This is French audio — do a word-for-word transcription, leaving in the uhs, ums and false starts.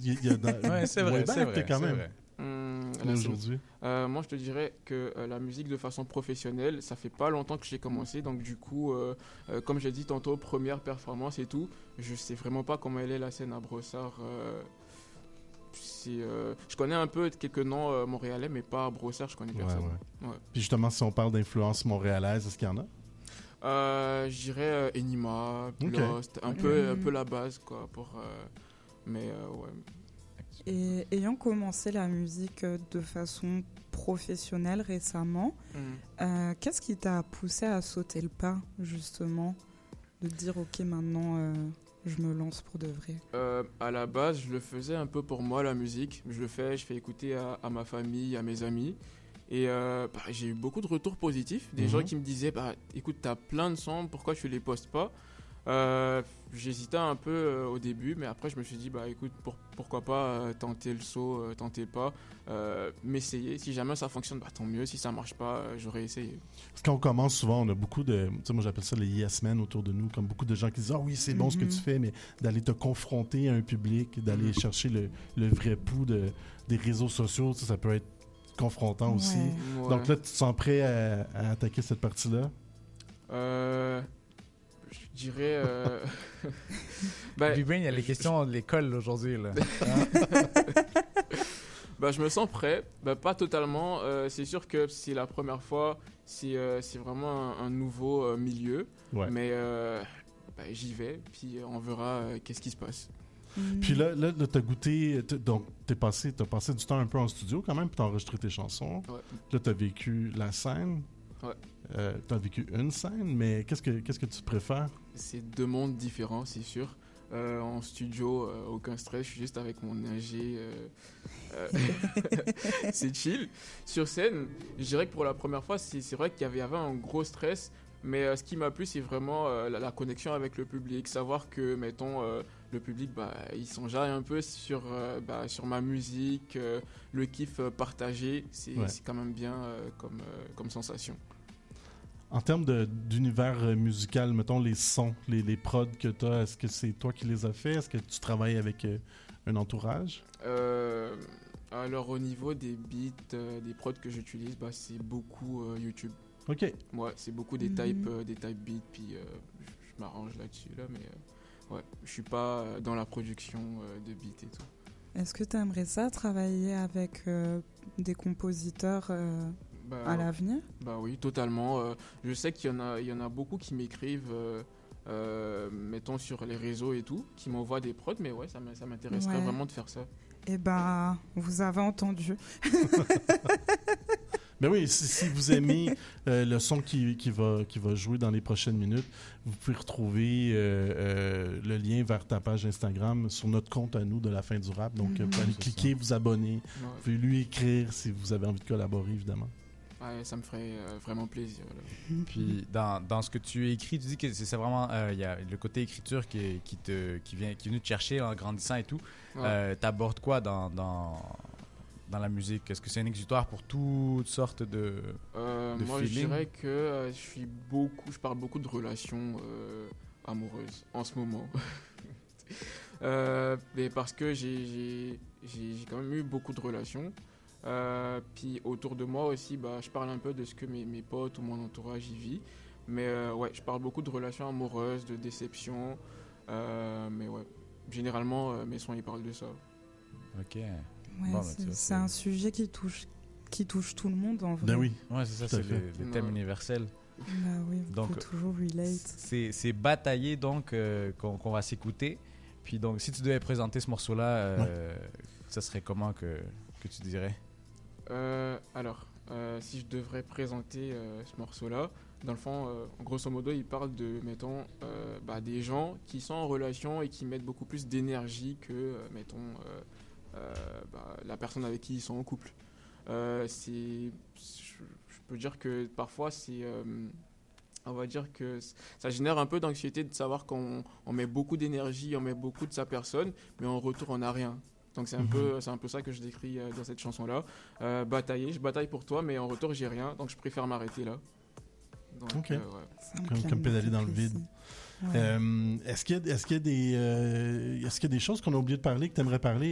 il y a dans, ouais, c'est vrai, c'est vrai, quand c'est même. vrai. Hum, Là, aujourd'hui. Euh, moi, je te dirais que euh, la musique de façon professionnelle, ça fait pas longtemps que j'ai commencé. Donc, du coup, euh, euh, comme j'ai dit tantôt, première performance et tout, je sais vraiment pas comment elle est la scène à Brossard. Euh, c'est, euh, je connais un peu quelques noms euh, montréalais, mais pas à Brossard, je connais personne. Ouais, ouais. Ouais. Puis justement, si on parle d'influence montréalaise, est-ce qu'il y en a? Euh, je dirais euh, Enima, Lost, okay. un, okay. Peu, un peu la base, quoi. Pour, euh, mais euh, ouais. Et ayant commencé la musique de façon professionnelle récemment, mmh. euh, qu'est-ce qui t'a poussé à sauter le pas, justement, de dire ok, maintenant euh, je me lance pour de vrai? euh, À la base, je le faisais un peu pour moi, la musique. Je le fais, je fais écouter à, à ma famille, à mes amis. Et euh, bah, j'ai eu beaucoup de retours positifs, des mmh. gens qui me disaient bah, écoute, t'as plein de sons, pourquoi tu les postes pas? Euh, j'hésitais un peu euh, au début, mais après je me suis dit bah écoute, pour, pourquoi pas euh, tenter le saut, euh, tenter pas, euh, m'essayer. Si jamais ça fonctionne, bah tant mieux. Si ça marche pas, euh, j'aurais essayé. Parce qu'on commence souvent, on a beaucoup de, tu sais, moi j'appelle ça les yes men autour de nous, comme beaucoup de gens qui disent ah oh, oui c'est bon mm-hmm. ce que tu fais, mais d'aller te confronter à un public, d'aller mm-hmm. chercher le, le vrai pouls de, des réseaux sociaux, ça, ça peut être confrontant ouais. aussi. Ouais. Donc là, tu te sens prêt à, à attaquer cette partie-là? Euh. Je dirais. Euh... bah, Big Brain, il y a les questions de l'école aujourd'hui. Là. bah, je me sens prêt. Bah, pas totalement. Euh, c'est sûr que c'est la première fois. C'est, euh, c'est vraiment un, un nouveau euh, milieu. Ouais. Mais euh, bah, j'y vais. Puis on verra euh, qu'est-ce qui se passe. Mmh. Puis là, là, là tu as goûté. T'as, donc, tu as passé, passé du temps un peu en studio quand même. Puis tu as enregistré tes chansons. Ouais. Là, tu as vécu la scène. Ouais. Euh, tu as vécu une scène, mais qu'est-ce que, qu'est-ce que tu préfères? C'est deux mondes différents, c'est sûr. Euh, en studio, euh, aucun stress, je suis juste avec mon ingé. Euh, euh, c'est chill. Sur scène, je dirais que pour la première fois, c'est, c'est vrai qu'il y avait, y avait un gros stress, mais euh, ce qui m'a plu, c'est vraiment euh, la, la connexion avec le public. Savoir que, mettons, euh, le public, bah, il s'enjaille un peu sur, euh, bah, sur ma musique, euh, le kiff euh, partagé, c'est, ouais. c'est quand même bien euh, comme, euh, comme sensation. En termes de, d'univers musical, mettons les sons, les, les prods que tu as, est-ce que c'est toi qui les as fait? Est-ce que tu travailles avec euh, un entourage? Euh, alors au niveau des beats, euh, des prods que j'utilise, bah, c'est beaucoup euh, YouTube. Ok. Ouais, c'est beaucoup des mm-hmm. types, euh, des types beats, puis euh, je, je m'arrange là-dessus, là, mais euh, ouais, je suis pas dans la production euh, de beats et tout. Est-ce que tu aimerais ça, travailler avec euh, des compositeurs euh... Bah, à l'avenir? Bah oui, totalement. Euh, je sais qu'il y en a, il y en a beaucoup qui m'écrivent, euh, euh, mettons sur les réseaux et tout, qui m'envoient des prods, mais ouais, ça, ça m'intéresserait ouais. vraiment de faire ça. Eh ben, vous avez entendu. Ben oui, si, si vous aimez euh, le son qui, qui, va, qui va jouer dans les prochaines minutes, vous pouvez retrouver euh, euh, le lien vers ta page Instagram sur notre compte à nous de La Fin du Rap. Donc, mm-hmm. vous pouvez aller cliquer, ça. vous abonner. Ouais. Vous pouvez lui écrire si vous avez envie de collaborer, évidemment. Ouais, ça me ferait euh, vraiment plaisir. Là. Puis dans, dans ce que tu écris, tu dis que c'est, c'est vraiment il euh, y a le côté écriture qui, qui te qui vient qui est venu te chercher en grandissant et tout. Ouais. Euh, t'abordes quoi dans, dans dans la musique? Est-ce que c'est un exutoire pour toutes sortes de, euh, de moi, feelings? Je dirais que euh, je suis beaucoup, je parle beaucoup de relations euh, amoureuses en ce moment. euh, mais parce que j'ai, j'ai j'ai j'ai quand même eu beaucoup de relations. Euh, puis autour de moi aussi, bah, je parle un peu de ce que mes, mes potes ou mon entourage y vit. Mais euh, ouais, je parle beaucoup de relations amoureuses, de déceptions. Euh, mais ouais, généralement, euh, mes sons, ils parlent de ça. Ok. Ouais, bon, c'est, bah, c'est, c'est un sujet qui touche, qui touche tout le monde en vrai. Ben oui. Ouais, c'est ça, c'est les, les thèmes ouais. universels. Bah oui, donc, faut toujours relate. C'est, c'est bataillé donc euh, qu'on, qu'on va s'écouter. Puis donc, si tu devais présenter ce morceau-là, euh, ouais. ça serait comment que, que tu dirais? Euh, alors, euh, si je devrais présenter euh, ce morceau-là, dans le fond, euh, grosso modo, il parle de, mettons, euh, bah, des gens qui sont en relation et qui mettent beaucoup plus d'énergie que, euh, mettons, euh, euh, bah, la personne avec qui ils sont en couple. Euh, c'est, je, je peux dire que parfois, c'est, euh, on va dire que ça génère un peu d'anxiété de savoir qu'on on met beaucoup d'énergie, on met beaucoup de sa personne, mais en retour, on n'a rien. Donc c'est un, mm-hmm. peu, c'est un peu ça que je décris euh, dans cette chanson-là. Euh, batailler, je bataille pour toi, mais en retour, j'ai rien, donc je préfère m'arrêter là. Donc, ok. Euh, ouais. Comme, comme pédaler dans le vide. Ouais. Euh, est-ce qu'il y a, est-ce qu'il y a des, euh, est-ce qu'il y a des choses qu'on a oublié de parler, que tu aimerais parler?